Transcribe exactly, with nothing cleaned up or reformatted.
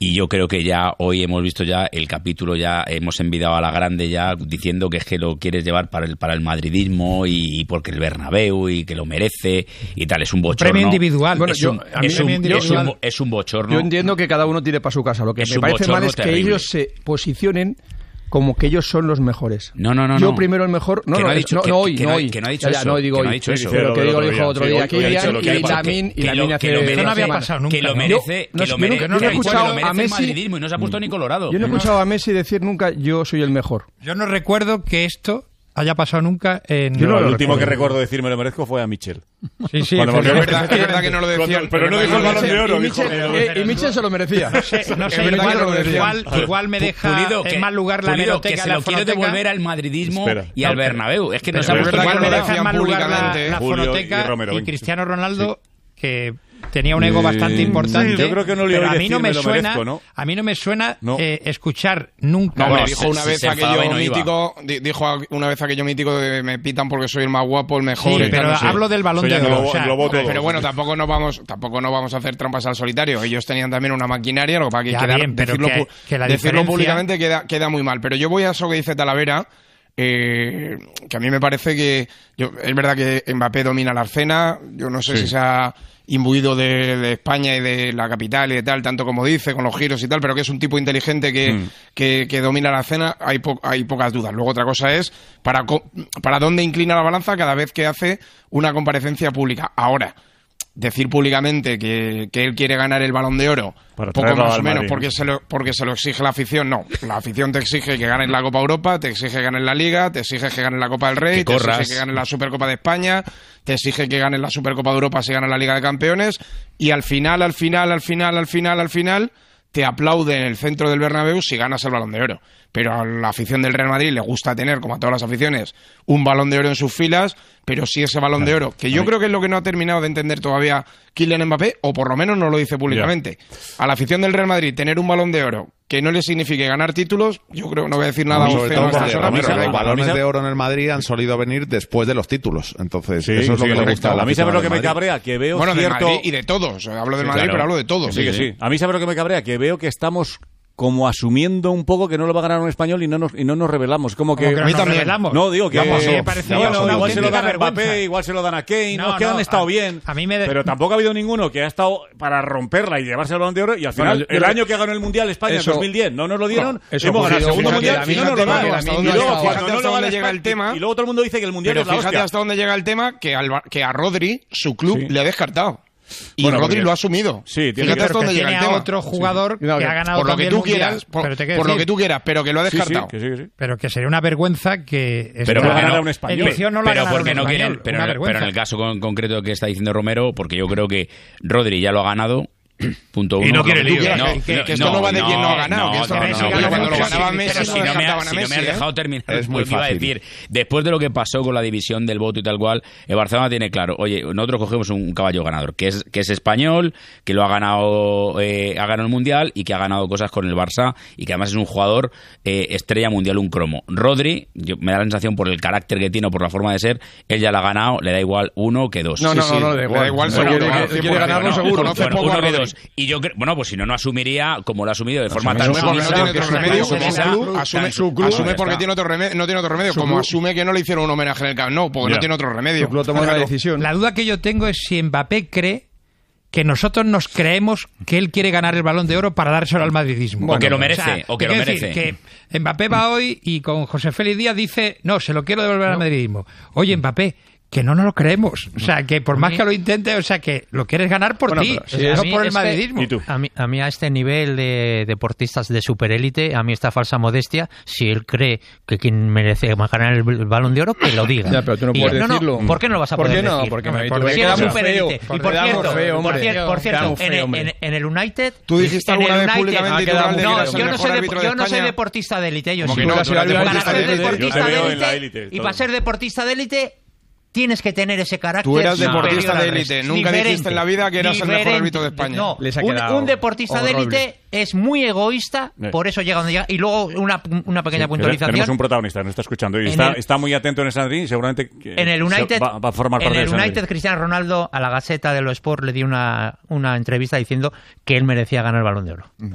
y yo creo que ya hoy hemos visto ya el capítulo, ya hemos envidiado a la grande ya diciendo que es que lo quieres llevar para el para el madridismo y, y porque el Bernabéu y que lo merece y tal, es un bochorno. Premio individual. Bueno, es, yo, un, es, un, es, un, es un bochorno. Yo entiendo que cada uno tire para su casa. Lo que es me parece mal es terrible. Que ellos se posicionen como que ellos son los mejores. No, no, no. Yo no. primero el mejor. No, que no, no, ha dicho, no, que, no hoy, que, no no, hoy. Que no ha dicho ya, eso. No, digo que hoy. no ha dicho eso. Pero que digo, lo dijo otro día Kylian y Lamin y Lamin hace... Eso no había pasado nunca. Que lo merece, que lo merece. No he escuchado a Messi y no se ha puesto ni colorado. Yo no he escuchado a Messi decir nunca yo soy el mejor. Yo no recuerdo que esto haya pasado nunca en... Yo no, el último que recuerdo decir me lo merezco fue a Michel. Sí, sí. Bueno, es, verdad, es verdad que no lo decía. Pero no dijo el Balón de Oro. Y Michel, eh, y Michel se lo merecía. No sé, no sé igual, igual, igual me deja Pulido, en que, mal lugar la Pulido, hemeroteca, que se la lo quiere devolver al madridismo Espera. y al Bernabéu. Es que no pero se ha es puesto verdad igual que me lo deja en decían mal lugar la, públicamente, la Julio fonoteca y Romero, y venga. Cristiano Ronaldo, que tenía un ego bastante importante. Sí, yo creo que no le pero a oí mí no decir, me me lo suena, merezco, ¿no? a mí no me suena No. eh, escuchar nunca. No, me No, dijo se- una se- vez se enfadaba aquello y no iba. mítico, di- dijo una vez aquello mítico de me pitan porque soy el más guapo, el mejor. Sí, y tal, pero no sé. hablo del Balón Eso de ya Oro. englobo- o sea, englobó todo. Pero bueno, tampoco no vamos, tampoco no vamos a hacer trampas al solitario. Ellos tenían también una maquinaria, lo que pasa que Ya quedar- bien, pero decirlo, que- pu- que la decirlo diferencia- públicamente queda, queda muy mal. Pero yo voy a eso que dice Talavera, eh, que a mí me parece que yo, es verdad que Mbappé domina la escena. Yo no sé Sí. si se ha imbuido de, de España y de la capital y de tal, tanto como dice, con los giros y tal, pero que es un tipo inteligente que, Mm. que, que domina la escena, hay, po- hay pocas dudas. Luego otra cosa es para, co- para dónde inclina la balanza cada vez que hace una comparecencia pública. Ahora, decir públicamente que, que él quiere ganar el Balón de Oro, Para poco traerlo más al o menos, Madrid. porque se, lo, porque se lo exige la afición, no. La afición te exige que ganes la Copa Europa, te exige que ganes la Liga, te exige que ganes la Copa del Rey, Que te corras. exige que ganes la Supercopa de España, te exige que ganes la Supercopa de Europa si ganas la Liga de Campeones, y al final, al final, al final, al final, al final, te aplaude en el centro del Bernabéu si ganas el Balón de Oro. Pero a la afición del Real Madrid le gusta tener, como a todas las aficiones, un Balón de Oro en sus filas, pero si ese Balón de Oro, que yo creo que es lo que no ha terminado de entender todavía Kylian Mbappé, o por lo menos no lo dice públicamente. A la afición del Real Madrid tener un Balón de Oro que no le signifique ganar títulos, yo creo, no voy a decir nada Sobre feo todo a estas porque horas, mí pero se da los igual. balones a mí se- de oro en el Madrid han solido venir después de los títulos. Entonces, Sí, eso es lo sí, que le correcto. gusta a la A mí sabe afición lo que del me Madrid. cabrea, que veo Bueno, del cierto... Madrid y de todos. Hablo del Sí, Madrid, claro. pero hablo de todos. Sí, que sí. A mí sabe lo que me cabrea, que veo que estamos como asumiendo un poco que no lo va a ganar un español y no nos, y no nos revelamos. Como que... Como que a mí nos también. revelamos. No, digo que... A mí que- me parecía Bueno, una igual se lo auténtica dan a Mbappé, vergüenza. igual se lo dan a Kane, No, no, es que no, han estado a- bien. a mí me de- Pero tampoco ha habido ninguno que ha estado para romperla y llevarse el Balón de Oro y al final, Bueno, yo- el yo- año que ganó el Mundial España Eso- en dos mil diez, no nos lo dieron, No, eso hemos ganado el ocurrido, segundo fíjate, Mundial la y no nos lo misma dan. tema, hasta Y dónde luego llega- cuando fíjate no hasta lo dónde gana llega el España- tema. y luego todo el mundo dice que el Mundial Pero es la fíjate hostia. hasta dónde llega el tema que, al, Bar- que a Rodri, su club, Sí. le ha descartado. Y Bueno, Rodri porque- lo ha asumido. Sí, tiene Fíjate que- hasta Pero que dónde llega tiene el a tema. otro jugador Sí. No, que que ha ganado Por lo que también tú Mundial, quieras, por, pero te quiero por lo decir- que tú quieras, pero que lo ha Sí, sí, descartado. que sí, que sí. Pero que sería una vergüenza que... Pero esta no ganará un español. edición no la pero ganará porque un no español, quieren, pero, una en- pero vergüenza. en el caso con- concreto que está diciendo Romero, porque yo creo que Rodri ya lo ha ganado. Punto uno. Y no quiere Lo que tú lío, quieras. que- que esto no va de quién no ha ganado, que esto no, no, no, que no, cuando no, lo pero ganaba si- Messi pero no si no me descartaban has- a si no me Messi, has ¿eh? dejado terminar Es muy lo que iba a fácil. decir. Después de lo que pasó con la división del voto y tal cual, el Barcelona tiene claro, oye, nosotros cogemos un caballo ganador, que es que es español, que lo ha ganado eh, ha ganado el Mundial y que ha ganado cosas con el Barça y que además es un jugador eh, estrella mundial, un cromo. Rodri, yo, me da la sensación por el carácter que tiene o por la forma de ser, él ya la ha ganado, le da igual uno que dos. No, no, Sí, no, sí, no, le le da da igual. igual Bueno, seguro. quiere- vamos, quiere cien por ciento. ganarlo Bueno, seguro. conoce Bueno, poco a uno que Rodri. dos. Y yo creo, bueno, pues si no, no asumiría como lo ha asumido de forma tan Asume porque no sumisa, tiene otro tan remedio, como sumisa, club, tan- asume, su club, asume ya porque está. tiene otro remedio, no tiene otro remedio, Su como club. asume que no le hicieron un homenaje en el Camp Nou, porque Ya. no tiene otro remedio. Su club ha tomado Claro. una decisión. La duda que yo tengo es si Mbappé cree que nosotros nos creemos que él quiere ganar el Balón de Oro para dárselo al madridismo. O que lo merece, o que te lo quiero decir merece. que Mbappé va hoy y con José Félix Díaz dice, no, se lo quiero devolver al madridismo. Oye, Mbappé, que no nos lo creemos. O sea, que por más que lo intente, o sea, que lo quieres ganar por Bueno, ti, pero si no es- por el es que- madridismo. ¿Y tú? A mí, a mí a este nivel de deportistas de superélite, a mí esta falsa modestia, si él cree que quien merece ganar el, el Balón de Oro, que lo diga. Ya, pero tú no Y- puedes no, decirlo. ¿Por qué no lo vas a ¿Por poder qué no? decir? Porque Hombre, me- porque me si queda eres muy superélite. feo, Y porque por queda muy cierto, feo, por hombre. cier- por Queda cierto, muy feo, en, el- hombre. en- en el United... Tú dijiste en el alguna vez United- públicamente Ah, y queda plural de muy que No, eres el yo no, mejor soy, árbitro de- de yo no soy España. deportista de élite. Yo Como sí. que no, Tú tú eras eres el Para deportista ser de élite. Yo te deportista de veo en la élite élite, y todo. para ser deportista de élite tienes que tener ese carácter. Tú eras superior deportista al de resto. élite. Nunca Diferente, dijiste en la vida que eras el mejor diferente. árbitro de España. No, Les ha un, quedado un deportista de horrible. élite es muy egoísta, Eh. por eso llega donde llega. Y luego una, una pequeña Sí, puntualización. Tenemos un protagonista, nos está escuchando y En está, el- está muy atento en ese Madrid y seguramente que En el se- United, va, va a formar en parte el de ese United Madrid. Cristiano Ronaldo a la Gaceta de los Sport le dio una, una entrevista diciendo que él merecía ganar el Balón de Oro.